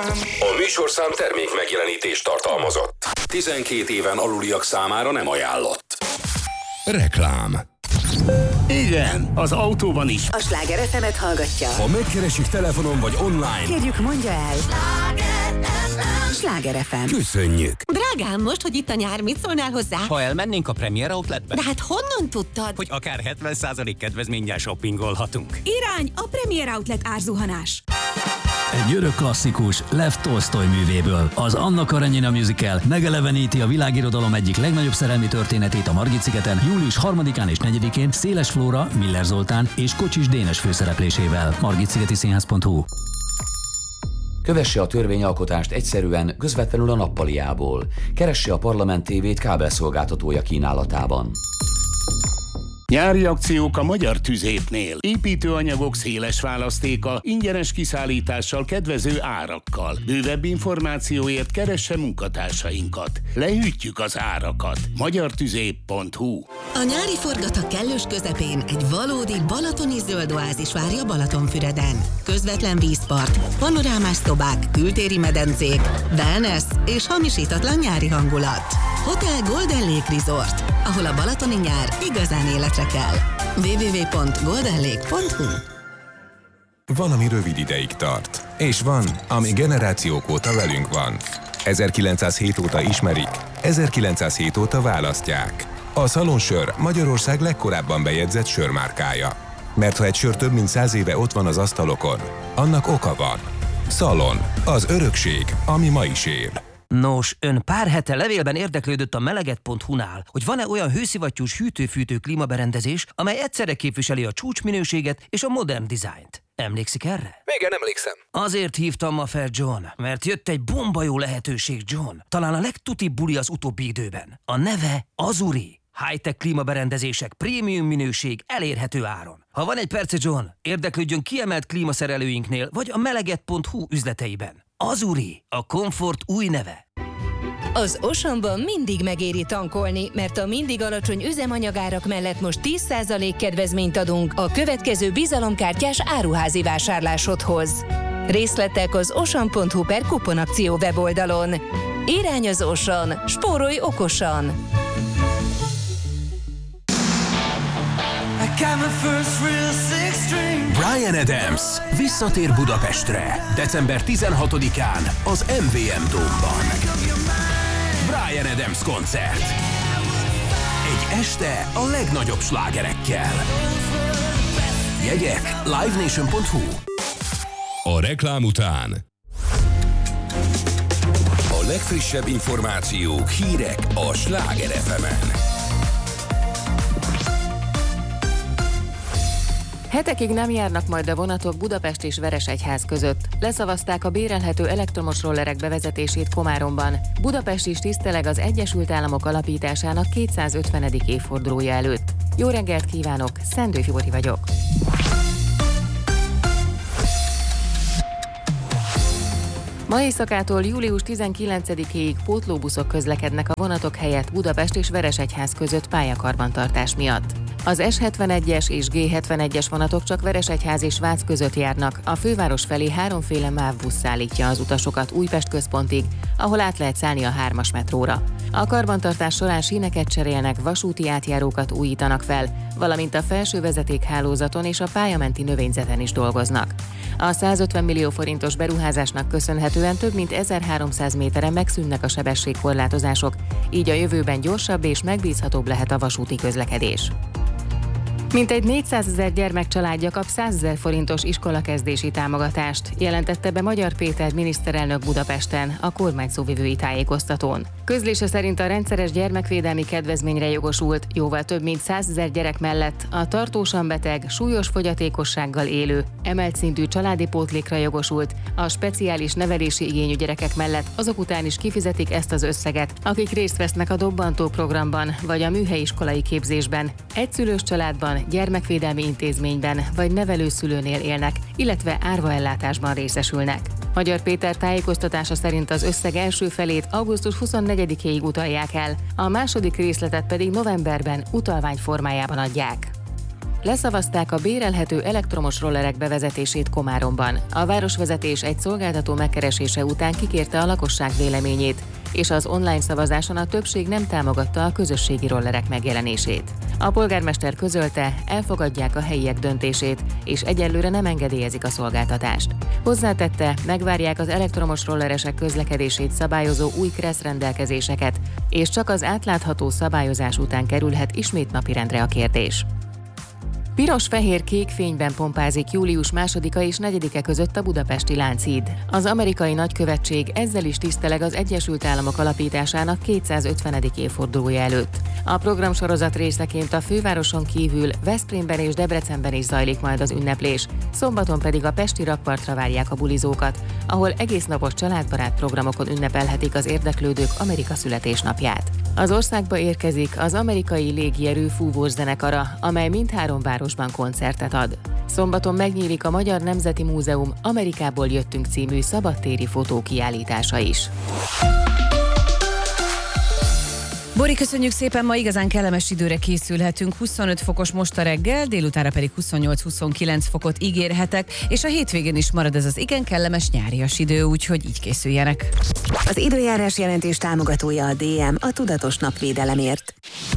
A műsorszám termék megjelenítést tartalmazott. 12 éven aluliak számára nem ajánlott. Reklám. Igen, az autóban is. A Sláger FM-et hallgatja. Ha megkeresik telefonon vagy online, kérjük, mondja el. Sláger FM. Köszönjük. Drágám, most, hogy itt a nyár, mit szólnál hozzá? Ha elmennénk a Premier Outletbe? De hát honnan tudtad? Hogy akár 70% kedvezménnyel shoppingolhatunk. Irány a Premier Outlet árzuhanás. Egy örök klasszikus Lev Tolsztoj művéből, az Anna Karenina musical megeleveníti a világirodalom egyik legnagyobb szerelmi történetét a Margit-szigeten július 3-án és 4-én Széles Flóra, Miller Zoltán és Kocsis Dénes főszereplésével. margitszigetiszínház.hu. Kövesse a törvényalkotást egyszerűen, közvetlenül a nappaliából. Keresse a Parlament TV-t kábelszolgáltatója kínálatában. Nyári akciók a Magyar Tüzépnél. Építőanyagok széles választéka, ingyenes kiszállítással, kedvező árakkal. Bővebb információért keresse munkatársainkat. Lehűtjük az árakat. magyartüzép.hu. A nyári forgatag kellős közepén egy valódi balatoni zöld oázis várja Balatonfüreden. Közvetlen vízpart, panorámás szobák, kültéri medencék, wellness és hamisítatlan nyári hangulat. Hotel Golden Lake Resort, ahol a balatoni nyár igazán életre kell. www.goldenlake.hu. Van, ami rövid ideig tart, és van, ami generációk óta velünk van. 1907 óta ismerik, 1907 óta választják. A Szalonsör Magyarország legkorábban bejegyzett sörmárkája. Mert ha egy sör több mint 100 éve ott van az asztalokon, annak oka van. Szalon, az örökség, ami ma is él. Nos, ön pár hete levélben érdeklődött a meleget.hu-nál, hogy van-e olyan hőszivattyús hűtő-fűtő klímaberendezés, amely egyszerre képviseli a csúcsminőséget és a modern dizájnt. Emlékszik erre? Igen, emlékszem. Azért hívtam ma fel, John, mert jött egy bomba jó lehetőség, John. Talán a legtutibb buli az utóbbi időben. A neve Azuri. High-tech klímaberendezések, prémium minőség, elérhető áron. Ha van egy perce, John, érdeklődjön kiemelt klímaszerelőinknél, vagy a meleget.hu üzleteiben. Azuri, a komfort új neve. Az Oceanban mindig megéri tankolni, mert a mindig alacsony üzemanyagárak mellett most 10% kedvezményt adunk a következő bizalomkártyás áruházi vásárlásodhoz. Részletek az ocean.hu/kuponakció weboldalon. Irány az Ocean, spórolj okosan! Bryan Adams visszatér Budapestre. December 16-án az MVM Dome-ban. Bryan Adams koncert. Egy este a legnagyobb slágerekkel. Jegyek livenation.hu. A reklám után a legfrissebb információk, hírek a Sláger FM-en. Hetekig nem járnak majd a vonatok Budapest és Veresegyház között. Leszavazták a bérelhető elektromos rollerek bevezetését Komáromban. Budapest is tiszteleg az Egyesült Államok alapításának 250. évfordulója előtt. Jó reggelt kívánok, Szendő Fibori vagyok. Ma éjszakától július 19-ig pótlóbuszok közlekednek a vonatok helyett Budapest és Veresegyház között pályakarbantartás miatt. Az S71-es és G71-es vonatok csak Veresegyház és Vác között járnak, a főváros felé háromféle MÁV busz szállítja az utasokat Újpest központig, ahol át lehet szállni a 3-as metróra. A karbantartás során síneket cserélnek, vasúti átjárókat újítanak fel, valamint a felső vezetékhálózaton és a pályamenti növényzeten is dolgoznak. A 150 millió forintos beruházásnak köszönhetően több mint 1300 méteren megszűnnek a sebességkorlátozások, így a jövőben gyorsabb és megbízhatóbb lehet a vasúti közlekedés. Mintegy 400 000 gyermekcsaládja kap 100 000 forintos iskolakezdési támogatást, jelentette be Magyar Péter miniszterelnök Budapesten a kormány szóvivői tájékoztatón. Közlése szerint a rendszeres gyermekvédelmi kedvezményre jogosult, jóval több mint 100 000 gyerek mellett a tartósan beteg, súlyos fogyatékossággal élő, emelt szintű családi pótlékra jogosult, a speciális nevelési igényű gyerekek mellett azok után is kifizetik ezt az összeget, akik részt vesznek a Dobbantó programban vagy a műhelyiskolai képzésben, egyszülős családban, gyermekvédelmi intézményben vagy nevelőszülőnél élnek, illetve árvaellátásban részesülnek. Magyar Péter tájékoztatása szerint az összeg első felét augusztus 24-éig utalják el, a második részletet pedig novemberben utalvány formájában adják. Leszavazták a bérelhető elektromos rollerek bevezetését Komáromban. A városvezetés egy szolgáltató megkeresése után kikérte a lakosság véleményét, és az online szavazáson a többség nem támogatta a közösségi rollerek megjelenését. A polgármester közölte, elfogadják a helyiek döntését, és egyelőre nem engedélyezik a szolgáltatást. Hozzátette, megvárják az elektromos rolleresek közlekedését szabályozó új KRESZ rendelkezéseket, és csak az átlátható szabályozás után kerülhet ismét napirendre a kérdés. Piros-fehér-kék fényben pompázik július 2-a és 4-e között a budapesti Lánchíd. Az amerikai nagykövetség ezzel is tiszteleg az Egyesült Államok alapításának 250. évfordulója előtt. A programsorozat részeként a fővároson kívül Veszprémben és Debrecenben is zajlik majd az ünneplés, szombaton pedig a pesti rakpartra várják a bulizókat, ahol egésznapos családbarát programokon ünnepelhetik az érdeklődők Amerika születésnapját. Az országba érkezik az amerikai légierő fúvós zenekara, amely mindhárom városban koncertet ad. Szombaton megnyílik a Magyar Nemzeti Múzeum Amerikából jöttünk című szabadtéri fotókiállítása is. Bori, köszönjük szépen, ma igazán kellemes időre készülhetünk. 25 fokos most a reggel, délutára pedig 28-29 fokot ígérhetek, és a hétvégén is marad ez az igen kellemes nyárias idő, úgyhogy így készüljenek. Az időjárás jelentés támogatója a DM, a tudatos napvédelemért.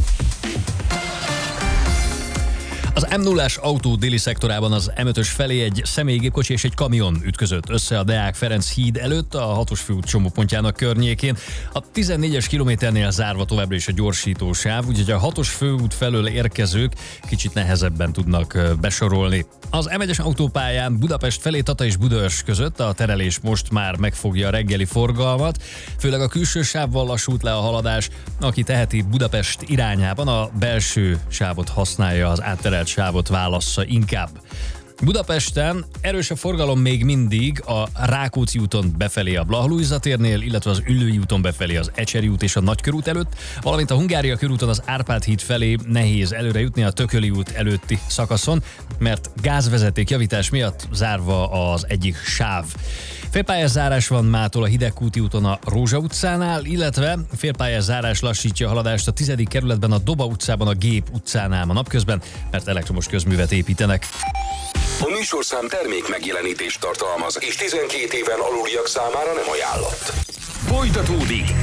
Az M0-ás autó déli szektorában az M5-ös felé egy személygépkocsi és egy kamion ütközött össze a Deák Ferenc híd előtt a 6-os főút csomópontjának környékén. A 14-es kilométernél zárva továbbra is a gyorsítósáv, úgyhogy a 6-os főút felől érkezők kicsit nehezebben tudnak besorolni. Az M1-es autópályán Budapest felé Tata és Budaörs között a terelés most már megfogja a reggeli forgalmat, főleg a külső sávval lassult le a haladás, aki teheti Budapest irányában a belső sávot használja, az átterelt sávot válassza inkább. Budapesten erős a forgalom még mindig a Rákóczi úton befelé a Blaha-Lujza térnél, illetve az Üllői úton befelé az Ecseri út és a Nagykörút előtt, valamint a Hungária körúton az Árpád híd felé nehéz előre jutni a Tököli út előtti szakaszon, mert gázvezeték javítás miatt zárva az egyik sáv. Félpályás zárás van mától a Hidegkúti úton a Rózsa utcánál, illetve félpályás zárás lassítja a haladást a 10. kerületben a Doba utcában a Gép utcánál ma napközben, mert elektromos közművet építenek. A műsorszám termék megjelenítést tartalmaz, és 12 éven aluliak számára nem ajánlott. Folytatódik